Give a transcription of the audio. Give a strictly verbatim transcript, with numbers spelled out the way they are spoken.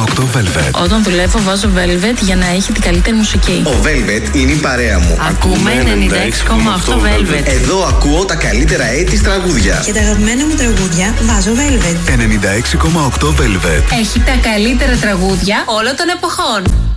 οκτώ Velvet. Όταν δουλεύω βάζω Velvet για να έχει την καλύτερη μουσική. Ο Velvet είναι η παρέα μου. Ακούμε ενενήντα έξι κόμμα οκτώ Velvet. Εδώ ακούω τα καλύτερα έιτις τραγούδια. Και τα αγαπημένα μου τραγούδια βάζω Velvet. ενενήντα έξι κόμμα οκτώ Velvet. Έχει τα καλύτερα τραγούδια όλων των εποχών.